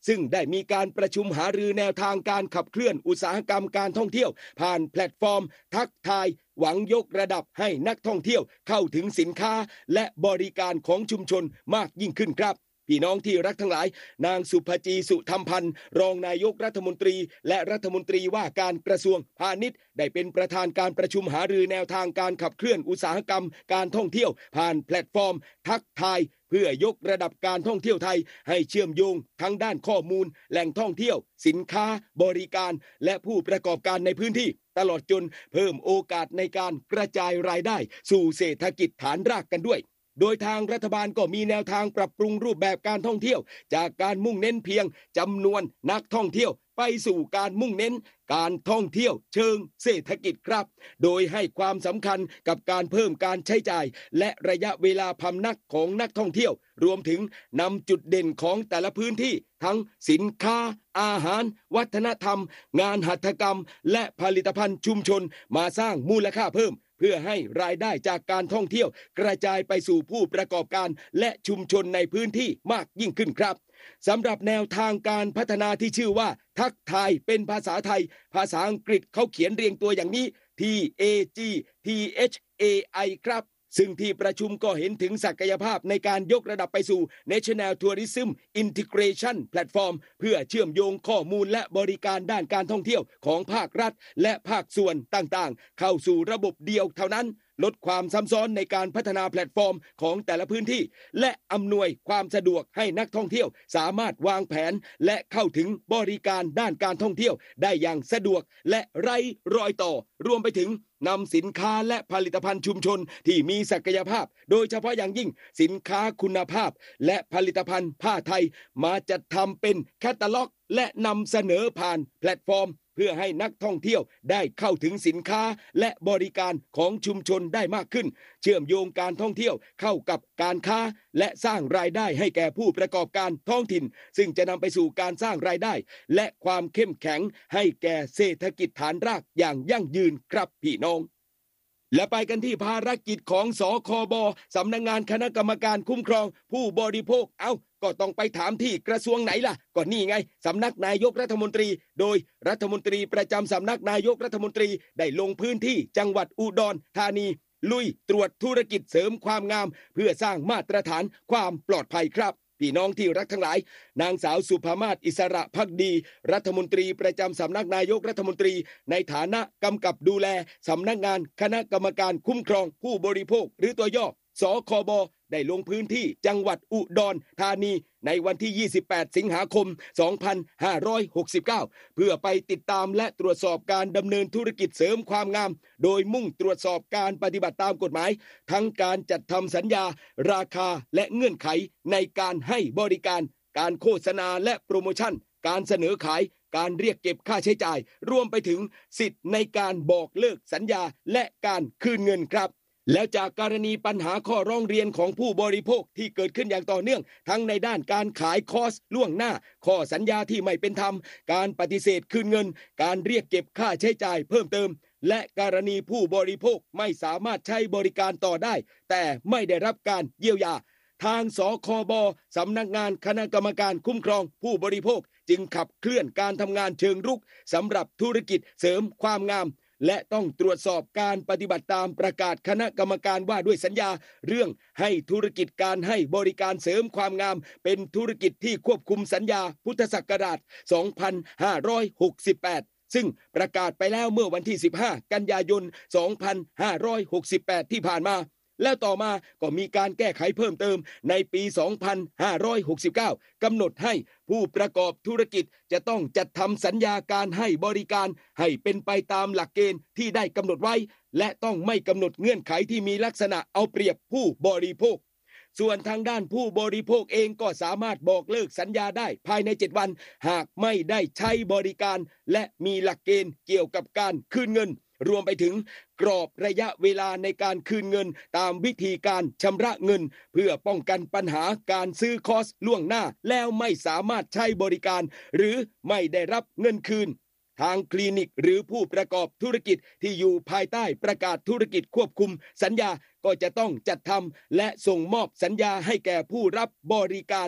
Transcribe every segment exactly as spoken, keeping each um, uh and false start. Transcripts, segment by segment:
ซึ่งได้มีการประชุมหารือแนวทางการขับเคลื่อนอุตสาหกรรมการท่องเที่ยวผ่านแพลตฟอร์มทักทายหวังยกระดับให้นักท่องเที่ยวเข้าถึงสินค้าและบริการของชุมชนมากยิ่งขึ้นครับพี่น้องที่รักทั้งหลายนางสุภจีสุธรรมพันธ์รองนายกรัฐมนตรีและรัฐมนตรีว่าการกระทรวงพาณิชย์ได้เป็นประธานการประชุมหารือแนวทางการขับเคลื่อนอุตสาหกรรมการท่องเที่ยวผ่านแพลตฟอร์มทักทายเพื่อยกระดับการท่องเที่ยวไทยให้เชื่อมโยงทั้งด้านข้อมูลแหล่งท่องเที่ยวสินค้าบริการและผู้ประกอบการในพื้นที่ตลอดจนเพิ่มโอกาสในการกระจายรายได้สู่เศรษฐกิจฐานรากกันด้วยโดยทางรัฐบาลก็มีแนวทางปรับปรุงรูปแบบการท่องเที่ยวจากการมุ่งเน้นเพียงจำนวนนักท่องเที่ยวไปสู่การมุ่งเน้นการท่องเที่ยวเชิงเศรษฐกิจครับโดยให้ความสำคัญกับการเพิ่มการใช้จ่ายและระยะเวลาพำนักของนักท่องเที่ยวรวมถึงนำจุดเด่นของแต่ละพื้นที่ทั้งสินค้าอาหารวัฒนธรรมงานหัตถกรรมและผลิตภัณฑ์ชุมชนมาสร้างมูลค่าเพิ่มเพื่อให้รายได้จากการท่องเที่ยวกระจายไปสู่ผู้ประกอบการและชุมชนในพื้นที่มากยิ่งขึ้นครับสำหรับแนวทางการพัฒนาที่ชื่อว่าทักทายเป็นภาษาไทยภาษาอังกฤษเขาเขียนเรียงตัวอย่างนี้ ที เอ จี ที เอช เอ ไอ ครับซึ่งที่ประชุมก็เห็นถึงศักยภาพในการยกระดับไปสู่ National Tourism Integration Platform เพื่อเชื่อมโยงข้อมูลและบริการด้านการท่องเที่ยวของภาครัฐและภาคส่วนต่างๆเข้าสู่ระบบเดียวเท่านั้นลดความซ้ำซ้อนในการพัฒนาแพลตฟอร์มของแต่ละพื้นที่และอำนวยความสะดวกให้นักท่องเที่ยวสามารถวางแผนและเข้าถึงบริการด้านการท่องเที่ยวได้อย่างสะดวกและไร้รอยต่อรวมไปถึงนำสินค้าและผลิตภัณฑ์ชุมชนที่มีศักยภาพโดยเฉพาะอย่างยิ่งสินค้าคุณภาพและผลิตภัณฑ์ผ้าไทยมาจัดทำเป็นแคตตาล็อกและนำเสนอผ่านแพลตฟอร์มเพื่อให้นักท่องเที่ยวได้เข้าถึงสินค้าและบริการของชุมชนได้มากขึ้นเชื่อมโยงการท่องเที่ยวเข้ากับการค้าและสร้างรายได้ให้แก่ผู้ประกอบการท้องถิ่นซึ่งจะนำไปสู่การสร้างรายได้และความเข้มแข็งให้แก่เศรษฐกิจฐานรากอย่างยั่งยืนครับพี่น้องและไปกันที่ภารกิจของสคบสำนักงานคณะกรรมการคุ้มครองผู้บริโภคเอ้าก็ต้องไปถามที่กระทรวงไหนล่ะก็นี่ไงสำนักนายกรัฐมนตรีโดยรัฐมนตรีประจำสำนักนายกรัฐมนตรีได้ลงพื้นที่จังหวัดอุดรธานีลุยตรวจธุรกิจเสริมความงามเพื่อสร้างมาตรฐานความปลอดภัยครับพี่น้องที่รักทั้งหลายนางสาวสุภามาศอิสระภักดีรัฐมนตรีประจำสำนักนายกรัฐมนตรีในฐานะกำกับดูแลสำนักงานคณะกรรมการคุ้มครองผู้บริโภคหรือตัวย่อสคบได้ลงพื้นที่จังหวัดอุดรธานีในวันที่ยี่สิบแปดสิงหาคมสองพันห้าร้อยหกสิบเก้าเพื่อไปติดตามและตรวจสอบการดำเนินธุรกิจเสริมความงามโดยมุ่งตรวจสอบการปฏิบัติตามกฎหมายทั้งการจัดทำสัญญาราคาและเงื่อนไขในการให้บริการการโฆษณาและโปรโมชั่นการเสนอขายการเรียกเก็บค่าใช้จ่ายรวมไปถึงสิทธิ์ในการบอกเลิกสัญญาและการคืนเงินครับแล้วจากกรณีปัญหาข้อร้องเรียนของผู้บริโภคที่เกิดขึ้นอย่างต่อเนื่องทั้งในด้านการขายคอร์สล่วงหน้าข้อสัญญาที่ไม่เป็นธรรมการปฏิเสธคืนเงินการเรียกเก็บค่าใช้จ่ายเพิ่มเติมและกรณีผู้บริโภคไม่สามารถใช้บริการต่อได้แต่ไม่ได้รับการเยียวยาทางสคบสำนักงานคณะกรรมการคุ้มครองผู้บริโภคจึงขับเคลื่อนการทำงานเชิงรุกสำหรับธุรกิจเสริมความงามและต้องตรวจสอบการปฏิบัติตามประกาศคณะกรรมการว่าด้วยสัญญาเรื่องให้ธุรกิจการให้บริการเสริมความงามเป็นธุรกิจที่ควบคุมสัญญาพุทธศักราชสองพันห้าร้อยหกสิบแปดซึ่งประกาศไปแล้วเมื่อวันที่สิบห้ากันยายนสองพันห้าร้อยหกสิบแปดที่ผ่านมาแล้วต่อมาก็มีการแก้ไขเพิ่มเติมในปีสองพันห้าร้อยหกสิบเก้ากำหนดให้ผู้ประกอบธุรกิจจะต้องจัดทำสัญญาการให้บริการให้เป็นไปตามหลักเกณฑ์ที่ได้กำหนดไว้และต้องไม่กำหนดเงื่อนไขที่มีลักษณะเอาเปรียบผู้บริโภคส่วนทางด้านผู้บริโภคเองก็สามารถบอกเลิกสัญญาได้ภายในเจ็ดวันหากไม่ได้ใช้บริการและมีหลักเกณฑ์เกี่ยวกับการคืนเงินรวมไปถึงกรอบระยะเวลาในการคืนเงินตามวิธีการชำระเงินเพื่อป้องกันปัญหาการซื้อคอร์สล่วงหน้าแล้วไม่สามารถใช้บริการหรือไม่ได้รับเงินคืนทางคลินิกหรือผู้ประกอบธุรกิจที่อยู่ภายใต้ประกาศธุรกิจควบคุมสัญญาก็จะต้องจัดทำและส่งมอบสัญญาให้แก่ผู้รับบริการ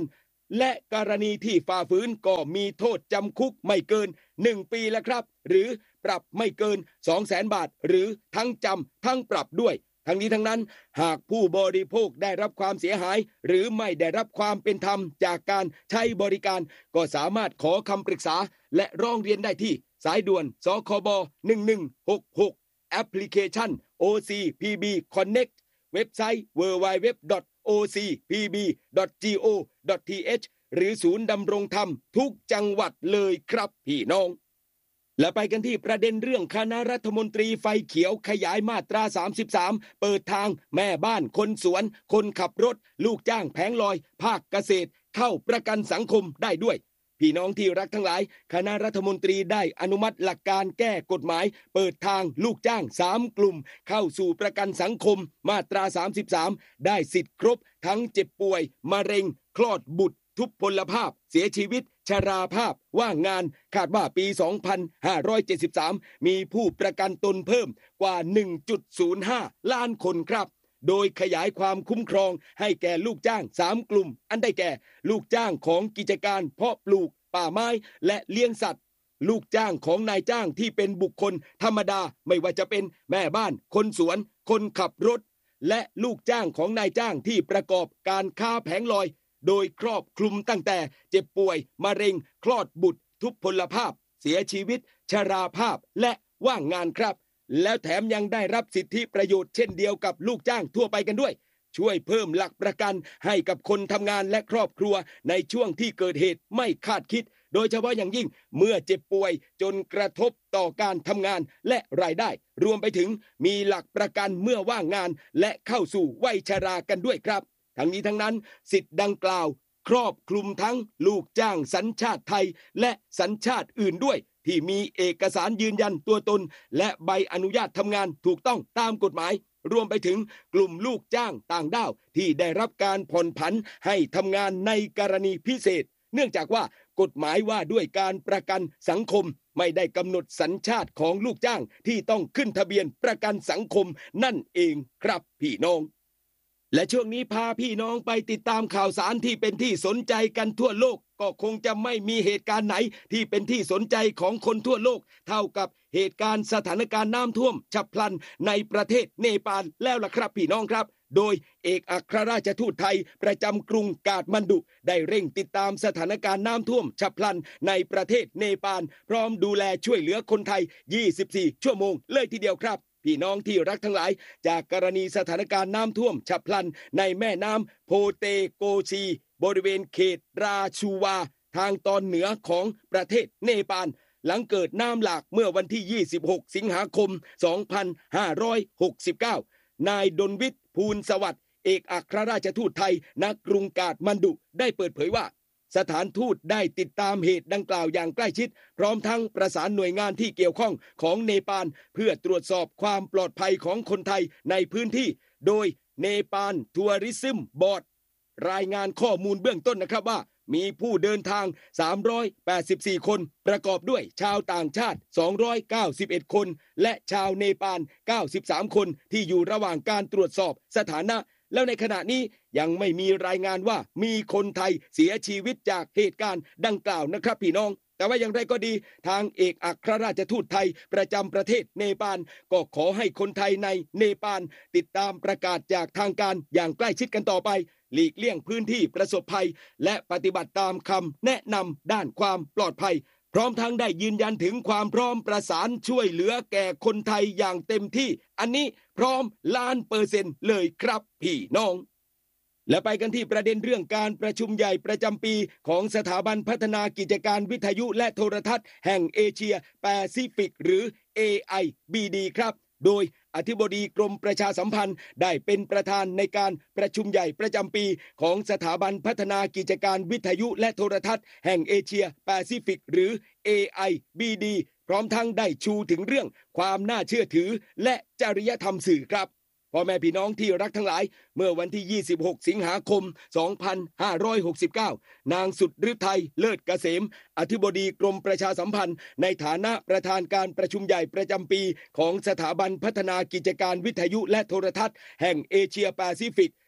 และกรณีที่ฝ่าฝืนก็มีโทษจำคุกไม่เกินหนึ่งปีแล้วครับหรือปรับไม่เกิน สองแสน บาทหรือทั้งจำทั้งปรับด้วยทั้งนี้ทั้งนั้นหากผู้บริโภคได้รับความเสียหายหรือไม่ได้รับความเป็นธรรมจากการใช้บริการก็สามารถขอคำปรึกษาและร้องเรียนได้ที่สายด่วนสคบหนึ่งหนึ่งหกหกแอปพลิเคชัน โอ ซี พี บี Connect เว็บไซต์ ดับเบิลยู ดับเบิลยู ดับเบิลยู ดอท โอ ซี พี บี ดอท จี โอ ดอท ที เอช หรือศูนย์ดำรงธรรมทุกจังหวัดเลยครับพี่น้องและไปกันที่ประเด็นเรื่องคณะรัฐมนตรีไฟเขียวขยายมาตราสามสิบสามเปิดทางแม่บ้านคนสวนคนขับรถลูกจ้างแผงลอยภาคเกษตรเข้าประกันสังคมได้ด้วยพี่น้องที่รักทั้งหลายคณะรัฐมนตรีได้อนุมัติหลักการแก้กฎหมายเปิดทางลูกจ้างสามกลุ่มเข้าสู่ประกันสังคมมาตราสามสิบสามได้สิทธิ์ครบทั้งเจ็บป่วยมะเร็งคลอดบุตรทุพพลภาพเสียชีวิตชราภาพว่างงานคาดว่าปี สองพันห้าร้อยเจ็ดสิบสาม มีผู้ประกันตนเพิ่มกว่า หนึ่งจุดศูนย์ห้า ล้านคนครับโดยขยายความคุ้มครองให้แก่ลูกจ้างสามกลุ่มอันได้แก่ลูกจ้างของกิจการเพาะปลูกป่าไม้และเลี้ยงสัตว์ลูกจ้างของนายจ้างที่เป็นบุคคลธรรมดาไม่ว่าจะเป็นแม่บ้านคนสวนคนขับรถและลูกจ้างของนายจ้างที่ประกอบการค้าแผงลอยโดยครอบคลุมตั้งแต่เจ็บป่วยมะเร็งคลอดบุตรทุพพลภาพเสียชีวิตชราภาพและว่างงานครับแล้วแถมยังได้รับสิทธิประโยชน์เช่นเดียวกับลูกจ้างทั่วไปกันด้วยช่วยเพิ่มหลักประกันให้กับคนทำงานและครอบครัวในช่วงที่เกิดเหตุไม่คาดคิดโดยเฉพาะอย่างยิ่งเมื่อเจ็บป่วยจนกระทบต่อการทำงานและรายได้รวมไปถึงมีหลักประกันเมื่อว่างงานและเข้าสู่วัยชรากันด้วยครับทั้งนี้ทั้งนั้นสิทธิ์ดังกล่าวครอบคลุมทั้งลูกจ้างสัญชาติไทยและสัญชาติอื่นด้วยที่มีเอกสารยืนยันตัวตนและใบอนุญาตทำงานถูกต้องตามกฎหมายรวมไปถึงกลุ่มลูกจ้างต่างด้าวที่ได้รับการผ่อนผันให้ทำงานในกรณีพิเศษเนื่องจากว่ากฎหมายว่าด้วยการประกันสังคมไม่ได้กำหนดสัญชาติของลูกจ้างที่ต้องขึ้นทะเบียนประกันสังคมนั่นเองครับพี่น้องและช่วงนี้พาพี่น้องไปติดตามข่าวสารที่เป็นที่สนใจกันทั่วโลกก็คงจะไม่มีเหตุการณ์ไหนที่เป็นที่สนใจของคนทั่วโลกเท่ากับเหตุการณ์สถานการณ์น้ำท่วมฉับพลันในประเทศเนปาลแล้วล่ะครับพี่น้องครับโดยเอกอัครราชทูตไทยประจำกรุงกาฐมันดุได้เร่งติดตามสถานการณ์น้ำท่วมฉับพลันในประเทศเนปาลพร้อมดูแลช่วยเหลือคนไทยยี่สิบสี่ชั่วโมงเลยทีเดียวครับพี่น้องที่รักทั้งหลายจากกรณีสถานการณ์น้ำท่วมฉับพลันในแม่น้ำโพเตโกชีบริเวณเขตราชูวาทางตอนเหนือของประเทศเนปาลหลังเกิดน้ำหลากเมื่อวันที่ยี่สิบหกสิงหาคมสองพันห้าร้อยหกสิบเก้านายดลวิทย์ภูลสวัสดิ์เอกอัครราชทูตไทยณกรุงกาฐมันดุได้เปิดเผยว่าสถานทูตได้ติดตามเหตุดังกล่าวอย่างใกล้ชิดพร้อมทั้งประสานหน่วยงานที่เกี่ยวข้องของเนปาลเพื่อตรวจสอบความปลอดภัยของคนไทยในพื้นที่โดยเนปาลทัวริซึมบอร์ดรายงานข้อมูลเบื้องต้นนะครับว่ามีผู้เดินทางสามร้อยแปดสิบสี่คนประกอบด้วยชาวต่างชาติสองร้อยเก้าสิบเอ็ดคนและชาวเนปาลเก้าสิบสามคนที่อยู่ระหว่างการตรวจสอบสถานะแล้วในขณะนี้ยังไม่มีรายงานว่ามีคนไทยเสียชีวิตจากเหตุการณ์ดังกล่าวนะครับพี่น้องแต่ว่าอย่างไรก็ดีทางเอกอัครราชทูตไทยประจำประเทศเนปาลก็ขอให้คนไทยในเนปาลติดตามประกาศจากทางการอย่างใกล้ชิดกันต่อไปหลีกเลี่ยงพื้นที่ประสบภัยและปฏิบัติตามคำแนะนำด้านความปลอดภัยพร้อมทั้งได้ยืนยันถึงความพร้อมประสานช่วยเหลือแก่คนไทยอย่างเต็มที่อันนี้พร้อมล้านเปอร์เซ็นต์เลยครับพี่น้องและไปกันที่ประเด็นเรื่องการประชุมใหญ่ประจำปีของสถาบันพัฒนากิจการวิทยุและโทรทัศน์แห่งเอเชียแปซิฟิกหรือ เอ ไอ บี ดี ครับโดยอธิบดีกรมประชาสัมพันธ์ได้เป็นประธานในการประชุมใหญ่ประจำปีของสถาบันพัฒนากิจการวิทยุและโทรทัศน์แห่งเอเชียแปซิฟิกหรือ เอ ไอ บี ดี พร้อมทั้งได้ชูถึงเรื่องความน่าเชื่อถือและจริยธรรมสื่อครับพ่อแม่พี่น้องที่รักทั้งหลายเมื่อวันที่ยี่สิบหกสิงหาคมสองพันห้าร้อยหกสิบเก้านางสุดฤทัยเลิศเกษมอธิบดีกรมประชาสัมพันธ์ในฐานะประธานการประชุมใหญ่ประจำปีของสถาบันพัฒนากิจการวิทยุและโทรทัศน์แห่งเอเชียแปซิฟิก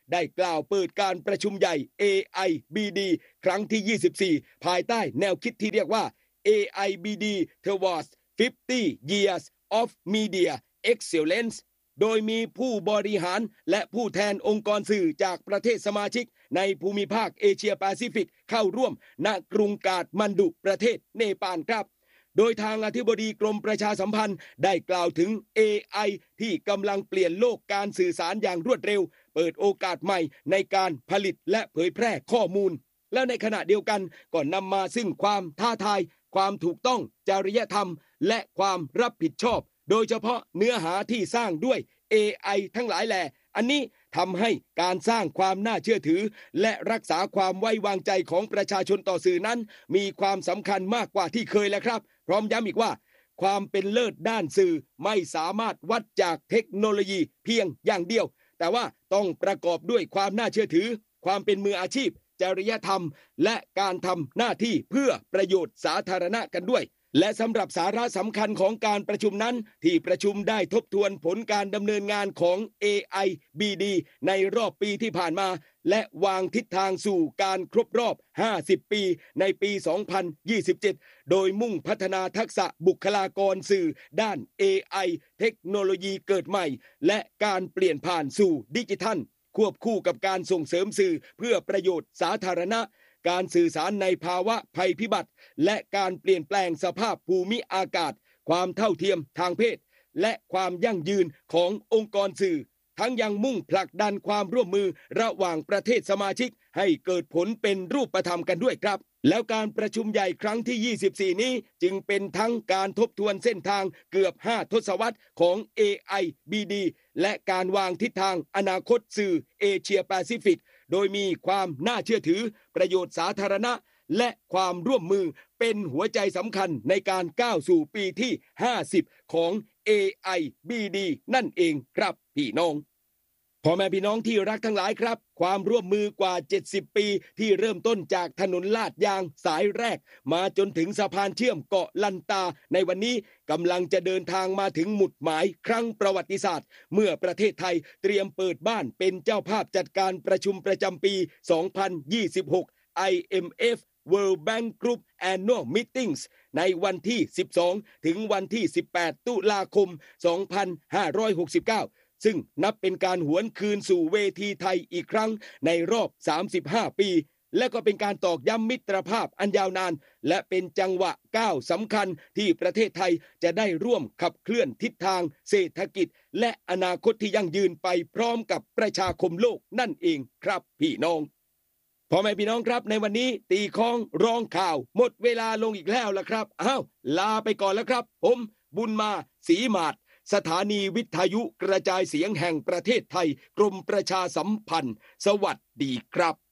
ได้กล่าวเปิดการประชุมใหญ่ เอ ไอ บี ดี ครั้งที่ ยี่สิบสี่ ภายใต้แนวคิดที่เรียกว่า เอ ไอ บี ดี Towards ห้าสิบ Years of Media Excellence โดยมีผู้บริหารและผู้แทนองค์กรสื่อจากประเทศสมาชิกในภูมิภาคเอเชียแปซิฟิกเข้าร่วมณกรุงกาฐมานดุประเทศเนปาลครับโดยทางอธิบดีกรมประชาสัมพันธ์ได้กล่าวถึง เอ ไอ ที่กำลังเปลี่ยนโลกการสื่อสารอย่างรวดเร็วเปิดโอกาสใหม่ในการผลิตและเผยแพร่ข้อมูลและในขณะเดียวกันก็นำมาซึ่งความท้าทายความถูกต้องจริยธรรมและความรับผิดชอบโดยเฉพาะเนื้อหาที่สร้างด้วย เอ ไอ ทั้งหลายแหล่อันนี้ทำให้การสร้างความน่าเชื่อถือและรักษาความไว้วางใจของประชาชนต่อสื่อนั้นมีความสำคัญมากกว่าที่เคยแล้วครับพร้อมย้ำอีกว่าความเป็นเลิศด้านสื่อไม่สามารถวัดจากเทคโนโลยีเพียงอย่างเดียวแต่ว่าต้องประกอบด้วยความน่าเชื่อถือความเป็นมืออาชีพจริยธรรมและการทำหน้าที่เพื่อประโยชน์สาธารณะกันด้วยและสำหรับสาระสำคัญของการประชุมนั้นที่ประชุมได้ทบทวนผลการดำเนินงานของ เอ ไอ บี ดี ในรอบปีที่ผ่านมาและวางทิศทางสู่การครบรอบห้าสิบปีในปี สองพันยี่สิบเจ็ด โดยมุ่งพัฒนาทักษะบุคลากรสื่อด้าน เอ ไอ เทคโนโลยีเกิดใหม่และการเปลี่ยนผ่านสู่ดิจิทัลควบคู่กับการส่งเสริมสื่อเพื่อประโยชน์สาธารณะการสื่อสารในภาวะภัยพิบัติและการเปลี่ยนแปลงสภาพภูมิอากาศความเท่าเทียมทางเพศและความยั่งยืนขององค์กรสื่อทั้งยังมุ่งผลักดันความร่วมมือระหว่างประเทศสมาชิกให้เกิดผลเป็นรูปธรรมกันด้วยครับแล้วการประชุมใหญ่ครั้งที่ ยี่สิบสี่ นี้จึงเป็นทั้งการทบทวนเส้นทางเกือบห้าทศวรรษของ เอ ไอ บี ดี และการวางทิศทางอนาคตสื่อเอเชียแปซิฟิกโดยมีความน่าเชื่อถือประโยชน์สาธารณะและความร่วมมือเป็นหัวใจสำคัญในการก้าวสู่ปีที่ห้าสิบของ เอ ไอ บี ดี นั่นเองครับพี่น้องพ่อแม่พี่น้องที่รักทั้งหลายครับความร่วมมือกว่าเจ็ดสิบปีที่เริ่มต้นจากถนนลาดยางสายแรกมาจนถึงสะพานเชื่อมเกาะลันตาในวันนี้กำลังจะเดินทางมาถึงหมุดหมายครั้งประวัติศาสตร์เมื่อประเทศไทยเตรียมเปิดบ้านเป็นเจ้าภาพจัดการประชุมประจำปี สองพันยี่สิบหก ไอ เอ็ม เอฟ World Bank Group Annual Meetings ในวันที่ สิบสอง ถึงวันที่ สิบแปด ตุลาคม สองพันห้าร้อยหกสิบเก้าซึ่งนับเป็นการหวนคืนสู่เวทีไทยอีกครั้งในรอบสามสิบห้าปีและก็เป็นการตอกย้ำมิตรภาพอันยาวนานและเป็นจังหวะก้าวสำคัญที่ประเทศไทยจะได้ร่วมขับเคลื่อนทิศทางเศรษฐกิจและอนาคตที่ยั่งยืนไปพร้อมกับประชาคมโลกนั่นเองครับพี่น้องพ่อแม่พี่น้องครับในวันนี้ตีค้องร้องข่าวหมดเวลาลงอีกแล้วล่ะครับอ้าวลาไปก่อนแล้วครับผมบุญมาศรีมาศสถานีวิทยุกระจายเสียงแห่งประเทศไทยกรมประชาสัมพันธ์สวัสดีครับ